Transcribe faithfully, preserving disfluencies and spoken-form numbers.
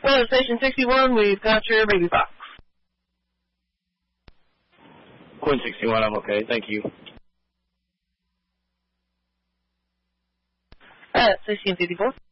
Well, Station sixty-one, we've got your baby fox. Quinn sixty-one, I'm okay. Thank you. Uh, Station fifty-four.